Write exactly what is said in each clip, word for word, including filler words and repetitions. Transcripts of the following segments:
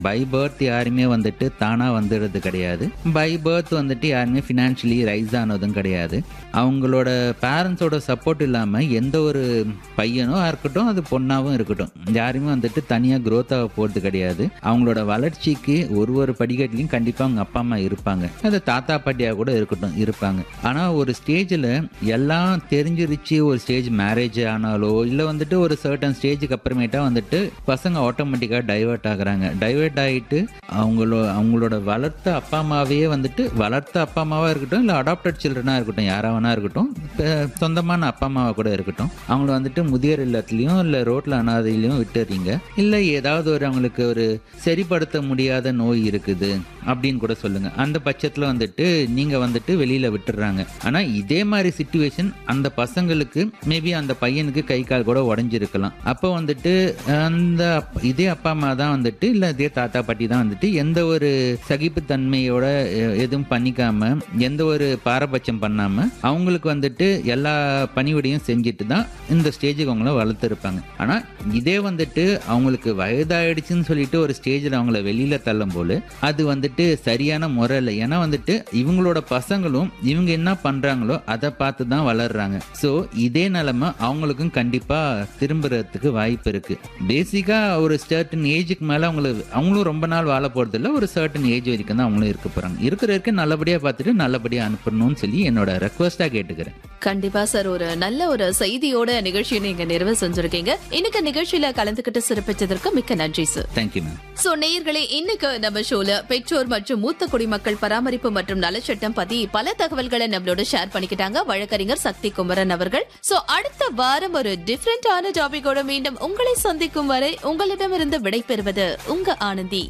By birth யாருமே வந்துட்டு தானா வந்துடுறது கிடையாது. பை பர்த் வந்துட்டு யாருமே ஃபினான்ஷியலி ரைஸ் ஆனதும் கிடையாது. அவங்களோட பேரண்ட்ஸோட சப்போர்ட் இல்லாமல் எந்த ஒரு பையனோ இருக்கட்டும், அது பொண்ணாகவும் இருக்கட்டும், யாருமே வந்துட்டு தனியாக க்ரோத் ஆக போகிறது கிடையாது. அவங்களோட வளர்ச்சிக்கு ஒரு ஒரு படிக்கட்டிலையும் கண்டிப்பாக அவங்க அப்பா அம்மா இருப்பாங்க. அது தாத்தா பாட்டியாக கூட இருக்கட்டும் இருப்பாங்க. ஆனால் ஒரு ஸ்டேஜில் எல்லாம் தெரிஞ்சிருச்சு, ஒரு ஸ்டேஜ் மேரேஜ் ஆனாலோ இல்லை வந்துட்டு ஒரு சர்டன் ஸ்டேஜுக்கு அப்புறமேட்டா வந்துட்டு பசங்க ஆட்டோமேட்டிக்காக டைவர்ட் ஆகுறாங்க. டைவர்ட் ஆகிட்டு அவங்களோ அவங்களோட வளர்த்த அப்பா அம்மாவே வந்துட்டு வளர்த்த அப்பா அம்மாவா இருக்கட்டும் இல்லை அடாப்டட் சில்ட்ரனா இருக்கட்டும், யாராவனா இருக்கட்டும், சொந்தமான அப்பா அம்மாவா கூட இருக்கட்டும், அவங்கள வந்துட்டு முதியோர் இல்லத்துலயும் இல்லை ரோட்ல அனாதையிலையும் விட்டுறீங்க. இல்லை ஏதாவது ஒரு அவங்களுக்கு ஒரு சரிப்படுத்த முடியாத நோய் இருக்குது அப்படின்னு கூட சொல்லுங்க. அந்த பட்சத்தில் வந்துட்டு நீங்க வந்துட்டு வெளியில விட்டுறாங்க. ஆனா இதே மாதிரி சிச்சுவேஷன் அந்த பசங்களுக்கு மேபி அந்த பையனுக்கு கை கால் கூட உடஞ்சிருக்கலாம். அப்போ வந்துட்டு அந்த இதே அப்பா அம்மா தான் வந்துட்டு இல்லை இதே தாத்தா பாட்டி தான் வந்துட்டு எந்த ஒரு சகிப்புத்தன்மையோட எதுவும் பண்ணிக்காம எந்த ஒரு பாரபட்சம் பண்ணாம அவங்களுக்கு வந்துட்டு எல்லா பணிவிடையும் செஞ்சுட்டு தான் இந்த ஸ்டேஜுக்கு அவங்கள வளர்த்துருப்பாங்க. ஆனா இதே வந்துட்டு அவங்களுக்கு வயதாயிடுச்சுன்னு சொல்லிட்டு ஒரு ஸ்டேஜில் அவங்கள வெளியில தள்ளும் போல அது வந்துட்டு சரியான முறை இல்லை. ஏன்னா வந்துட்டு இவங்களோட பசங்களும் இவங்க என்ன பண்றாங்களோ அதை பார்த்து தான் வளர்றாங்க. ஸோ இதே நிலைமை அவங்களுக்கும் கண்டிப்பா திரும்புறதுக்கு வாய்ப்பு இருக்கு. பேசிக்கா ஒரு சர்டன் ஏஜுக்கு மேல அவங்களுக்கு அவங்களும் ரொம்ப நாள் வாழ போறது இல்லை. ஒரு சர்டன் ஏஜ் வரைக்கும் தான் அவங்களும் இருக்க போறாங்க. இருக்கிற வரைக்கும் நல்லபடியா பார்த்துட்டு நல்லபடியா அனுப்பணும்னு சொல்லி என்னோட ரெக்வஸ்டா கேட்டுக்கிறேன். கண்டிப்பா சார், ஒரு நல்ல ஒரு செய்தியோட நிகழ்ச்சியை நீங்க நிறைவு செஞ்சிருக்கீங்க. இன்னைக்கு நிகழ்ச்சியில கலந்துகிட்டு சிறப்பிச்சதற்கு மிக்க நன்றி சார். Thank you ma'am. சோ நேயர்களே, இன்னைக்கு நம்ம ஷோல பெற்றோர் மற்றும் மூத்த குடிமக்கள் பராமரிப்பு மற்றும் நலச்சட்டம் பத்தி பல தகவல்களை நம்மளோட ஷேர் பண்ணிக்கிட்டாங்க வழக்கறிஞர் சக்தி குமரன் அவர்கள். சோ அடுத்த வாரம் ஒரு டிஃபரெண்டான டாபிக்கோட மீண்டும் உங்களை சந்திக்கும் வரை உங்களிடமிருந்து விடைபெறுவது உங்க ஆனந்தி.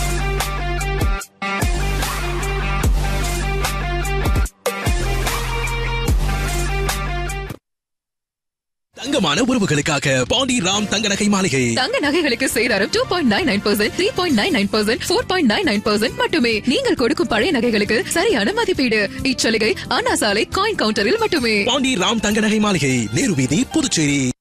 தங்கமான உறவுகளுக்காக பாண்டி ராம் தங்க நகை மாளிகை. தங்க நகைகளுக்கு சேதாரம் two point nine nine percent, three point nine nine percent, four point nine nine percent மட்டுமே. நீங்கள் கொடுக்கும் பழைய நகைகளுக்கு சரியான மதிப்பீடு. இச்சலுகை அண்ணா சாலை காயின் கவுண்டரில் மட்டுமே. பாண்டி ராம் தங்க நகை மாளிகை, நேரு வீதி, புதுச்சேரி.